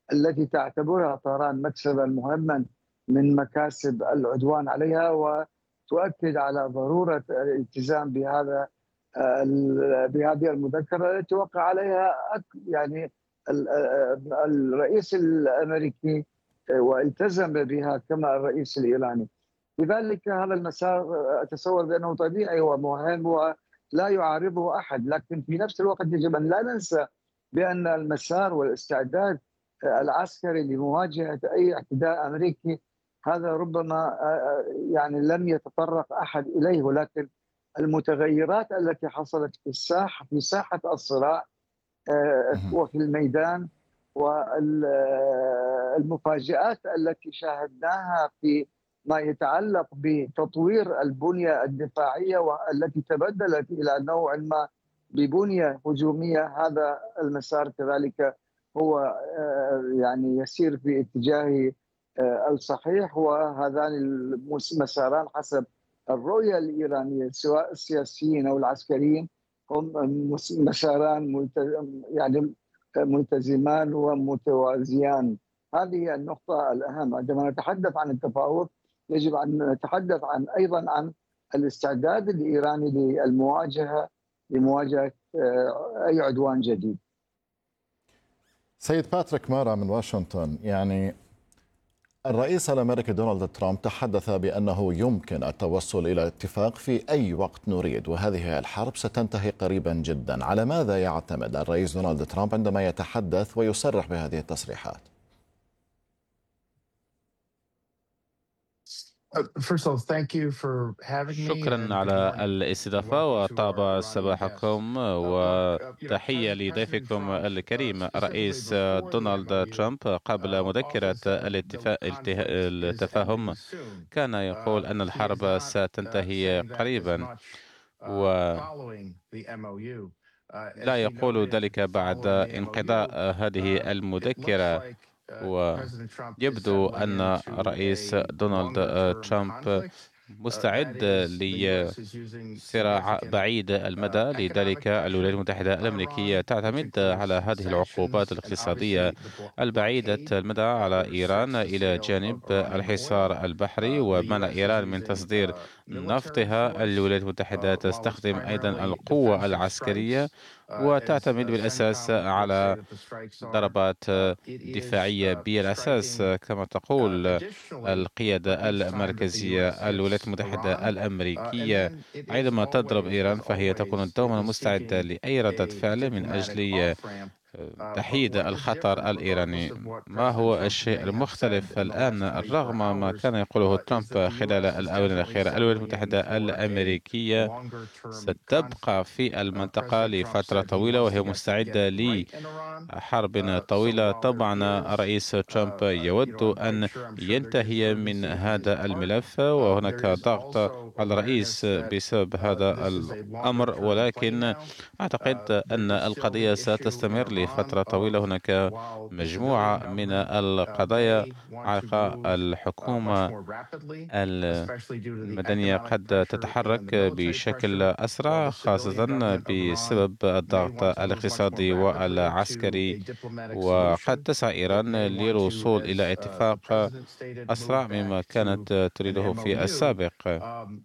التي تعتبرها طهران مكسبا مهما من مكاسب العدوان عليها، وتؤكد على ضرورة الالتزام بهذه المذكرة التي وقع عليها يعني الرئيس الأمريكي والتزم بها كما الرئيس الإيراني. لذلك هذا المسار أتصور بأنه طبيعي ومهم ولا يعارضه أحد، لكن في نفس الوقت يجب أن لا ننسى بأن المسار والاستعداد العسكري لمواجهة أي اعتداء أمريكي هذا ربما يعني لم يتطرق أحد إليه، ولكن المتغيرات التي حصلت في ساحة الصراع وفي الميدان، والمفاجآت التي شاهدناها في ما يتعلق بتطوير البنية الدفاعية والتي تبدلت إلى نوع ما ببنية هجومية، هذا المسار كذلك هو يعني يسير في اتجاه الصحيح. وهذان المساران حسب الرؤية الإيرانية سواء السياسيين أو العسكريين هم مساران يعني ملتزمان ومتوازيان. هذه النقطة الأهم. عندما نتحدث عن التفاوض يجب أن نتحدث أيضا عن الاستعداد الإيراني لمواجهة أي عدوان جديد. سيد باتريك مارا من واشنطن، يعني الرئيس الأمريكي دونالد ترامب تحدث بأنه يمكن التوصل إلى اتفاق في أي وقت نريد، وهذه الحرب ستنتهي قريبا جدا. على ماذا يعتمد الرئيس دونالد ترامب عندما يتحدث ويصرح بهذه التصريحات؟ شكرا على الاستضافة وطاب صباحكم، وتحية لضيفكم الكريم. الرئيس دونالد ترامب قبل مذكرة التفاهم كان يقول أن الحرب ستنتهي قريبا، ولا يقول ذلك بعد انقضاء هذه المذكرة. ويبدو أن الرئيس دونالد ترامب مستعد لصراع بعيد المدى، لذلك الولايات المتحدة الأمريكية تعتمد على هذه العقوبات الاقتصادية البعيدة المدى على إيران إلى جانب الحصار البحري ومنع إيران من تصدير نفطها. الولايات المتحدة تستخدم أيضا القوة العسكرية وتعتمد بالأساس على ضربات دفاعية بالأساس كما تقول القيادة المركزية. الولايات المتحدة الأمريكية عندما تضرب إيران فهي تكون دوما مستعدة لأي ردة فعل من أجل تحييد الخطر الإيراني. ما هو الشيء المختلف الآن رغم ما كان يقوله ترامب خلال الآونة الأخيرة؟ الولايات المتحدة الأمريكية ستبقى في المنطقة لفترة طويلة وهي مستعدة لحرب طويلة. طبعا الرئيس ترامب يود أن ينتهي من هذا الملف وهناك ضغط على الرئيس بسبب هذا الأمر، ولكن أعتقد أن القضية ستستمر لفترة طويلة. هناك مجموعة من القضايا على الحكومة المدنية قد تتحرك بشكل أسرع، خاصة بسبب الضغط الاقتصادي والعسكري، وقد تسعى إيران للوصول إلى اتفاق أسرع مما كانت تريده في السابق.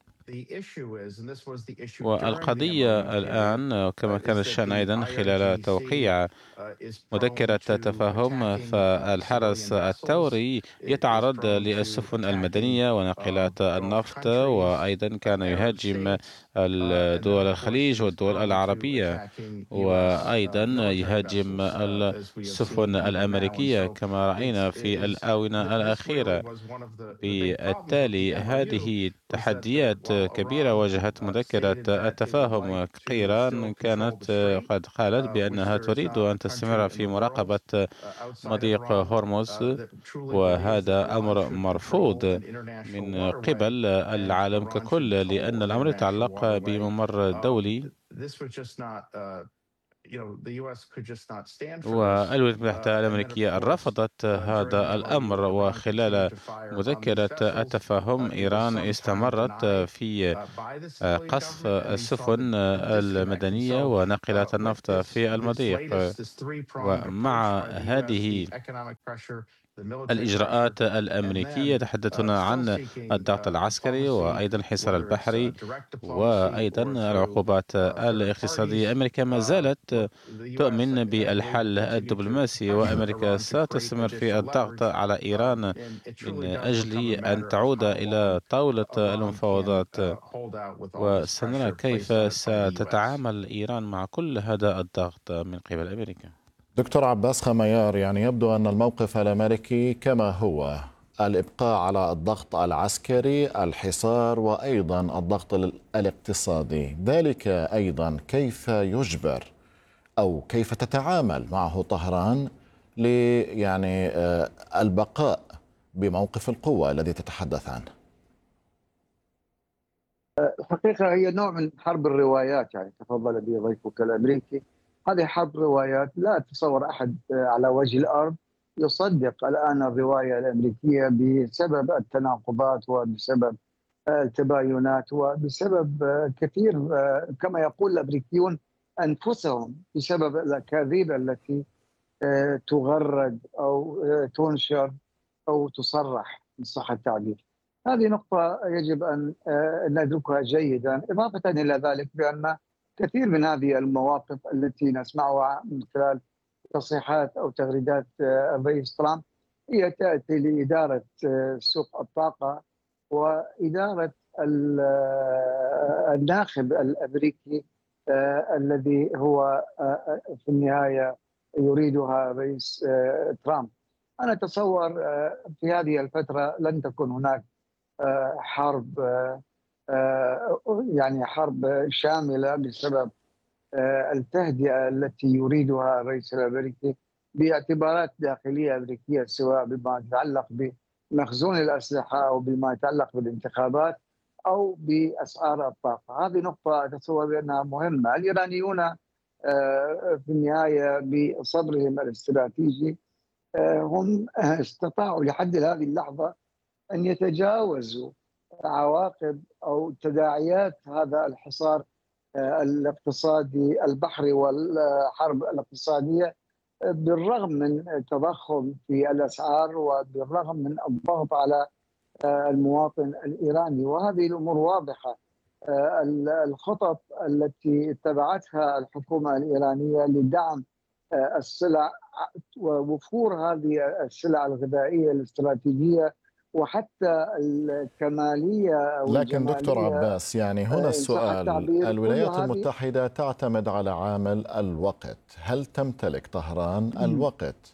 والقضية الآن كما كان الشأن أيضا خلال توقيع مذكرة تفاهم، فالحرس الثوري يتعرض للسفن المدنية وناقلات النفط، وأيضا كان يهاجم دول الخليج والدول العربية، وأيضا يهاجم السفن الأمريكية كما رأينا في الآونة الأخيرة. بالتالي هذه تحديات كبيرة واجهت مذكرة التفاهم. إيران كانت قد قالت بأنها تريد أن تستمر في مراقبة مضيق هرمز، وهذا أمر مرفوض من قبل العالم ككل لأن الأمر يتعلق بممر دولي والولايات المتحدة الأمريكية رفضت هذا الأمر، وخلال مذكرة التفاهم إيران استمرت في قصف السفن المدنية وناقلات النفط في المضيق. ومع هذه الإجراءات الأمريكية تحدثنا عن الضغط العسكري وأيضا الحصار البحري وأيضا العقوبات الاقتصادية. أمريكا ما زالت تؤمن بالحل الدبلوماسي، وأمريكا ستستمر في الضغط على إيران من أجل أن تعود إلى طاولة المفاوضات. وسنرى كيف ستتعامل إيران مع كل هذا الضغط من قبل أمريكا. دكتور عباس خميار، يعني يبدو أن الموقف الأمريكي كما هو، الإبقاء على الضغط العسكري، الحصار، وأيضا الضغط الاقتصادي. ذلك أيضا كيف يجبر أو كيف تتعامل معه طهران يعني البقاء بموقف القوة الذي تتحدث عنه؟ الحقيقة هي نوع من حرب الروايات، يعني تفضل به ضيفك الأمريكي. هذه حرب روايات، لا أتصور أحد على وجه الأرض يصدق الآن الرواية الأمريكية بسبب التناقضات وبسبب التباينات وبسبب كثير، كما يقول الأمريكيون أنفسهم، بسبب الأكاذيب التي تغرد أو تنشر أو تصرح إن صح التعبير. هذه نقطة يجب أن ندركها جيدا، إضافة إلى ذلك بأن كثير من هذه المواقف التي نسمعها من خلال تصريحات أو تغريدات الرئيس ترامب هي تأتي لإدارة سوق الطاقة وإدارة الناخب الأمريكي الذي هو في النهاية يريدها الرئيس ترامب. أنا أتصور في هذه الفترة لن تكون هناك حرب، يعني حرب شاملة بسبب التهدئة التي يريدها الرئيس الأمريكي باعتبارات داخلية أمريكية، سواء بما يتعلق بمخزون الأسلحة أو بما يتعلق بالانتخابات أو بأسعار الطاقة. هذه نقطة أتصور بأنها مهمة. الإيرانيون في النهاية بصبرهم الاستراتيجي هم استطاعوا لحد هذه اللحظة أن يتجاوزوا عواقب أو تداعيات هذا الحصار الاقتصادي البحري والحرب الاقتصادية، بالرغم من التضخم في الأسعار وبالرغم من الضغط على المواطن الإيراني. وهذه الأمور واضحة. الخطط التي اتبعتها الحكومة الإيرانية لدعم السلع ووفور هذه السلع الغذائية الاستراتيجية وحتى الكمالية لكن دكتور عباس، يعني هنا السؤال، الولايات المتحدة تعتمد على عامل الوقت. هل تمتلك طهران الوقت؟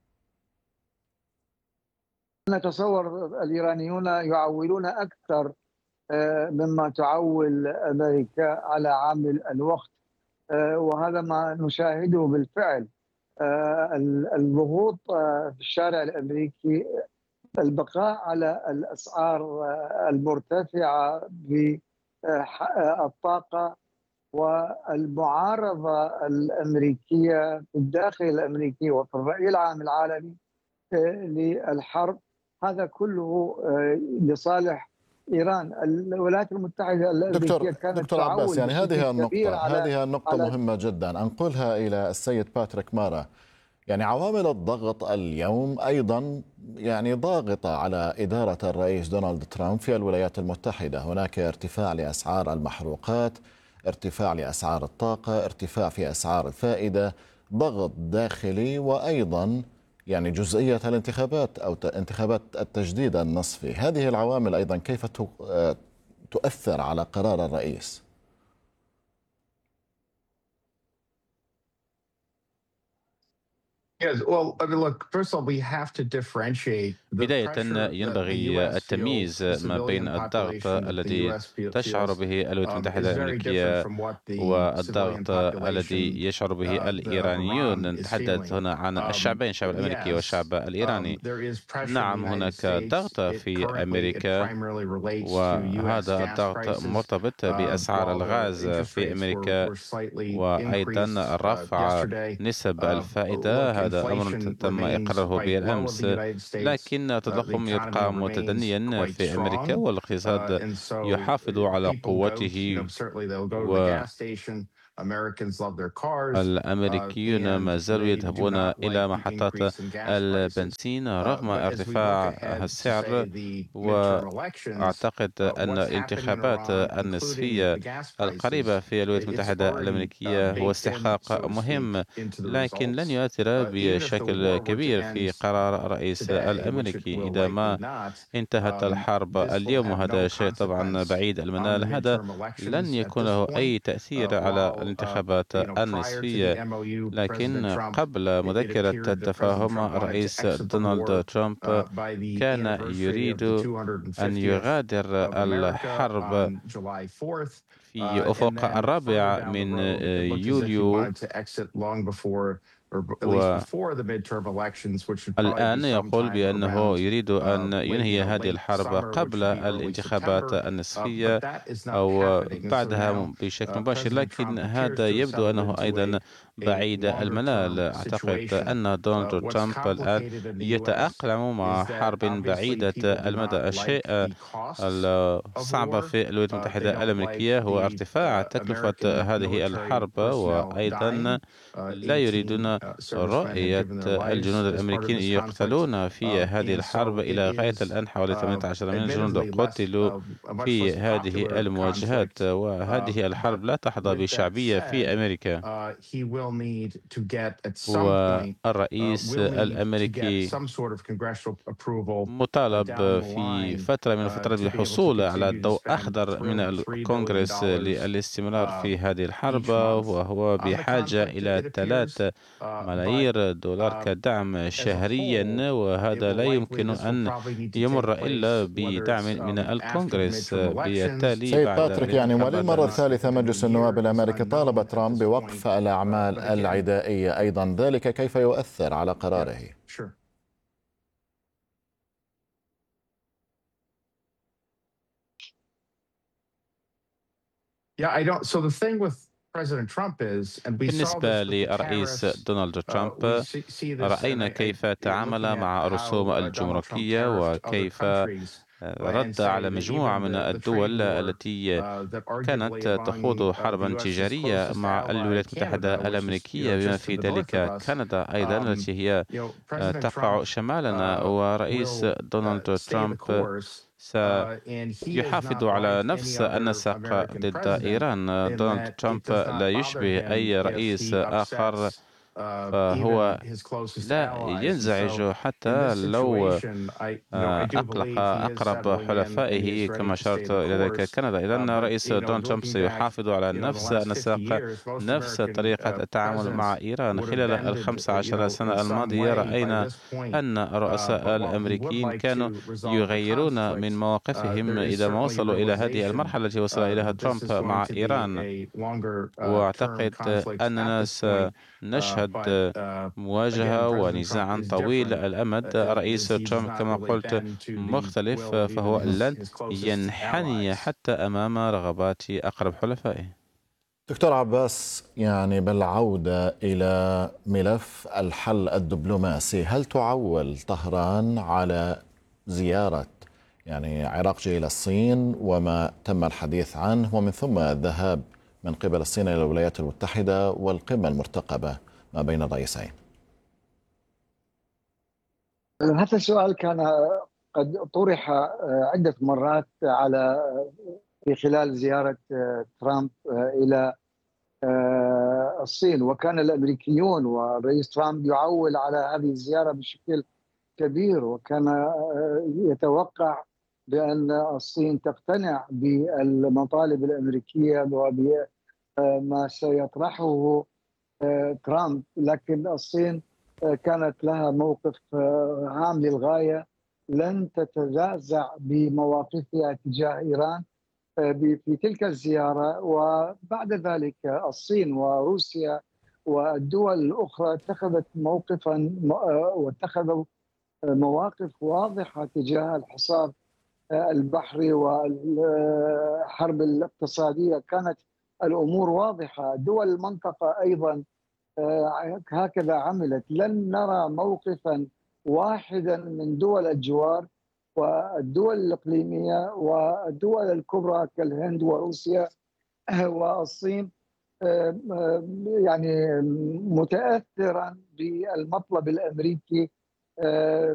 نتصور الإيرانيون يعولون أكثر مما تعول أمريكا على عامل الوقت، وهذا ما نشاهده بالفعل. الضغوط في الشارع الأمريكي، البقاء على الأسعار المرتفعة بالطاقة، والمعارضة الأمريكية في الداخل الأمريكي وفي الرأي العام العالمي للحرب، هذا كله لصالح إيران. الولايات المتحدة الأمريكية كانت دكتور عباس، يعني هذه النقطة على مهمة جدا أنقلها إلى السيد باتريك مارا. يعني عوامل الضغط اليوم أيضا يعني ضاغطة على إدارة الرئيس دونالد ترامب في الولايات المتحدة. هناك ارتفاع لأسعار المحروقات، ارتفاع لأسعار الطاقة، ارتفاع في أسعار الفائدة، ضغط داخلي، وأيضا يعني جزئية الانتخابات أو انتخابات التجديد النصفي. هذه العوامل أيضا كيف تؤثر على قرار الرئيس؟ بداية ينبغي التمييز ما بين الضغط الذي تشعر به الولايات المتحدة الأمريكية والضغط الذي يشعر به الإيرانيون. نتحدث هنا عن الشعبين، الشعب الأمريكي والشعب الإيراني. نعم، هناك ضغط في أمريكا، وهذا الضغط مرتبط بأسعار الغاز في أمريكا وأيضا رفع نسب الفائدة. هذا أمر تم إقراره بالأمس، لكن التضخم يبقى متدنيا في أمريكا والاقتصاد يحافظ على قوته، والأمريكيون ما زالوا يذهبون إلى محطات البنزين رغم ارتفاع السعر. وأعتقد أن الانتخابات النصفية القريبة في الولايات المتحدة الأمريكية هو استحقاق مهم، لكن لن يؤثر بشكل كبير في قرار الرئيس الأمريكي إذا ما انتهت الحرب اليوم. وهذا شيء طبعا بعيد المنال، هذا لن يكون له أي تأثير على الانتخابات النصفية. لكن قبل مذكرة التفاهم الرئيس دونالد ترامب كان يريد أن يغادر الحرب في أفق 4 من يوليو، والآن يقول بأنه يريد أن ينهي هذه الحرب قبل الانتخابات النصفية أو بعدها بشكل مباشر، لكن هذا يبدو أنه أيضا بعيد المنال. أعتقد أن دونالد ترامب الآن يتأقلم مع حرب بعيدة المدى. الشيء الصعب في الولايات المتحدة الأمريكية هو ارتفاع تكلفة هذه الحرب، وأيضا لا يريدون رؤية الجنود الأمريكيين يقتلون في هذه الحرب. إلى غاية الآن حوالي 18 من الجنود قتلوا في هذه المواجهات، وهذه الحرب لا تحظى بشعبية في أمريكا. والرئيس الأمريكي مطالب في فترة من الفترات بالحصول على ضوء أخضر من الكونغرس للاستمرار في هذه الحرب، وهو بحاجة إلى 3 ملايير دولار كدعم شهريا، وهذا لا يمكن أن يمر إلا بدعم من الكونغرس. بالتالي سيد باتريك، يعني وللمرة الثالثة مجلس النواب الأمريكي طالب ترامب بوقف الأعمال العدائية، أيضا ذلك كيف يؤثر على قراره؟ بالنسبة للرئيس دونالد ترامب، رأينا كيف تعامل مع الرسوم الجمركية وكيف رد على مجموعة من الدول التي كانت تخوض حربا تجارية مع الولايات المتحدة الأمريكية، بما في ذلك كندا أيضا التي هي تقع شمالنا. ورئيس دونالد ترامب سيحافظ على نفس النسق ضد إيران. دونالد ترامب لا يشبه أي رئيس آخر، فهو لا ينزعج حتى لو أقلق أقرب حلفائه كما أشرت إلى ذلك كندا. إذن رئيس دونالد ترامب سيحافظ على نفس النسق، نفس طريقة التعامل مع إيران. خلال 15 سنة الماضية رأينا أن الرؤساء الأمريكيين كانوا يغيرون من مواقفهم إذا ما وصلوا إلى هذه المرحلة التي وصل إليها ترامب مع إيران. وأعتقد أننا نشهد مواجهة ونزاعا طويل الأمد. رئيس ترامب كما قلت مختلف، فهو لن ينحني حتى أمام رغبات أقرب حلفائه. دكتور عباس، يعني بالعودة إلى ملف الحل الدبلوماسي، هل تعول طهران على زيارة عراقجي إلى الصين وما تم الحديث عنه، ومن ثم الذهاب من قبل الصين إلى الولايات المتحدة والقمة المرتقبة ما بين الرئيسين؟ هذا السؤال كان قد طرح عدة مرات في خلال زيارة ترامب إلى الصين، وكان الأمريكيون والرئيس ترامب يعول على هذه الزيارة بشكل كبير، وكان يتوقع بأن الصين تقتنع بالمطالب الأمريكية وبما سيطرحه ترامب. لكن الصين كانت لها موقف هام للغاية، لن تتزعزع بمواقفها تجاه إيران في تلك الزيارة. وبعد ذلك الصين وروسيا والدول الأخرى اتخذت موقفا واتخذوا مواقف واضحة تجاه الحصار البحري والحرب الاقتصادية. كانت الأمور واضحة. دول المنطقة أيضا هكذا عملت. لن نرى موقفا واحدا من دول الجوار والدول الإقليمية والدول الكبرى كالهند وروسيا والصين يعني متأثرا بالمطلب الأمريكي